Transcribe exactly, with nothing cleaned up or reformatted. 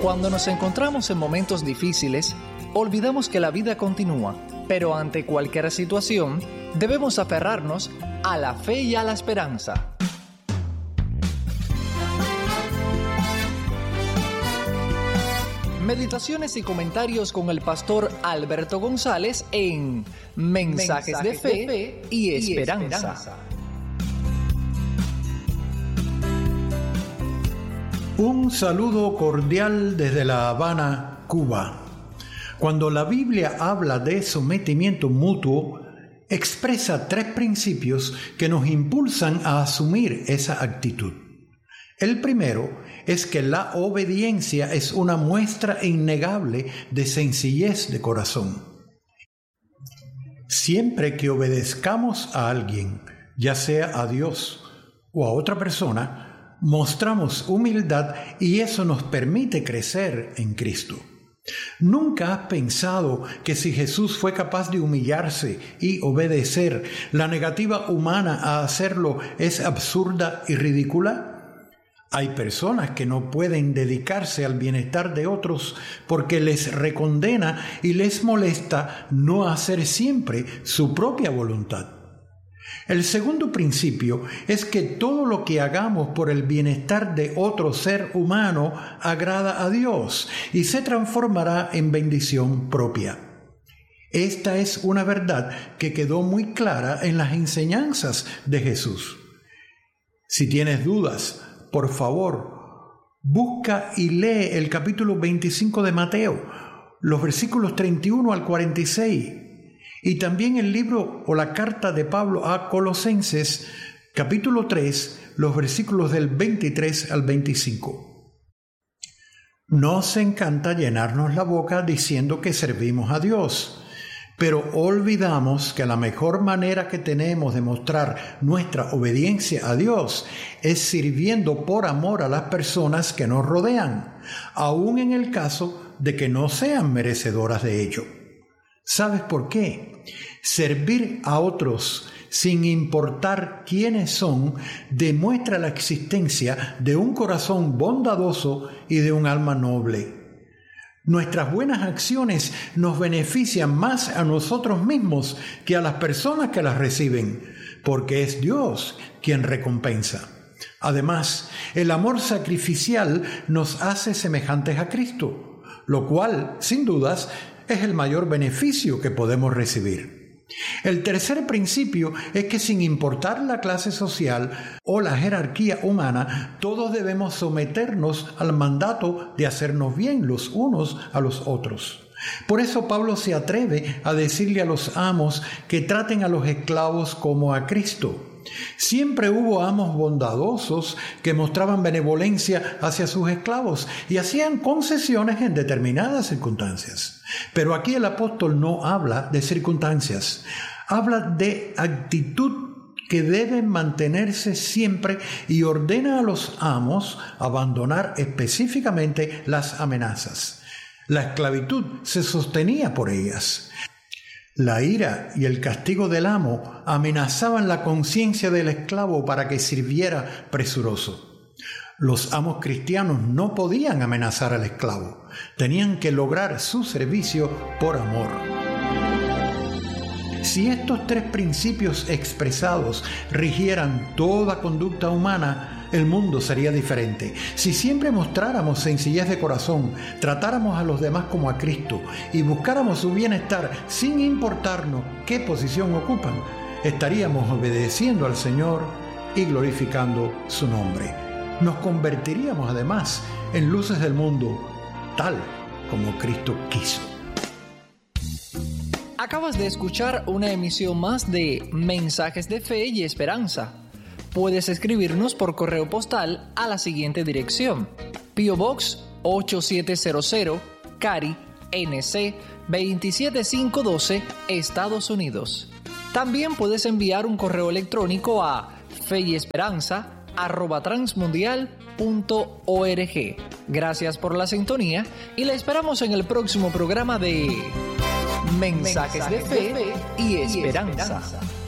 Cuando nos encontramos en momentos difíciles, olvidamos que la vida continúa, pero ante cualquier situación, debemos aferrarnos a la fe y a la esperanza. Meditaciones y comentarios con el pastor Alberto González en Mensajes, Mensajes de, fe de Fe y Esperanza. Y esperanza. Un saludo cordial desde La Habana, Cuba. Cuando la Biblia habla de sometimiento mutuo, expresa tres principios que nos impulsan a asumir esa actitud. El primero es que la obediencia es una muestra innegable de sencillez de corazón. Siempre que obedezcamos a alguien, ya sea a Dios o a otra persona, mostramos humildad y eso nos permite crecer en Cristo. ¿Nunca has pensado que si Jesús fue capaz de humillarse y obedecer, la negativa humana a hacerlo es absurda y ridícula? Hay personas que no pueden dedicarse al bienestar de otros porque les recondena y les molesta no hacer siempre su propia voluntad. El segundo principio es que todo lo que hagamos por el bienestar de otro ser humano agrada a Dios y se transformará en bendición propia. Esta es una verdad que quedó muy clara en las enseñanzas de Jesús. Si tienes dudas, por favor, busca y lee el capítulo veinticinco de Mateo, los versículos treinta y uno al cuarenta y seis, y también el libro o la carta de Pablo a Colosenses, capítulo tres, los versículos del veintitrés al veinticinco. Nos encanta llenarnos la boca diciendo que servimos a Dios, pero olvidamos que la mejor manera que tenemos de mostrar nuestra obediencia a Dios es sirviendo por amor a las personas que nos rodean, aun en el caso de que no sean merecedoras de ello. ¿Sabes por qué? Servir a otros sin importar quiénes son demuestra la existencia de un corazón bondadoso y de un alma noble. Nuestras buenas acciones nos benefician más a nosotros mismos que a las personas que las reciben, porque es Dios quien recompensa. Además, el amor sacrificial nos hace semejantes a Cristo, lo cual, sin dudas, es el mayor beneficio que podemos recibir. El tercer principio es que sin importar la clase social o la jerarquía humana, todos debemos someternos al mandato de hacernos bien los unos a los otros. Por eso Pablo se atreve a decirle a los amos que traten a los esclavos como a Cristo. Siempre hubo amos bondadosos que mostraban benevolencia hacia sus esclavos y hacían concesiones en determinadas circunstancias. Pero aquí el apóstol no habla de circunstancias, habla de actitud que debe mantenerse siempre y ordena a los amos abandonar específicamente las amenazas. La esclavitud se sostenía por ellas. La ira y el castigo del amo amenazaban la conciencia del esclavo para que sirviera presuroso. Los amos cristianos no podían amenazar al esclavo, tenían que lograr su servicio por amor. Si estos tres principios expresados rigieran toda conducta humana, el mundo sería diferente. Si siempre mostráramos sencillez de corazón, tratáramos a los demás como a Cristo y buscáramos su bienestar sin importarnos qué posición ocupan, estaríamos obedeciendo al Señor y glorificando su nombre. Nos convertiríamos además en luces del mundo, tal como Cristo quiso. Acabas de escuchar una emisión más de Mensajes de Fe y Esperanza. Puedes escribirnos por correo postal a la siguiente dirección: P O Box ocho siete cero cero, Cary, N C veintisiete mil quinientos doce, Estados Unidos. También puedes enviar un correo electrónico a feyesperanza arroba transmundial punto org. Gracias por la sintonía y la esperamos en el próximo programa de Mensajes, Mensajes de Fe y Esperanza. Y esperanza.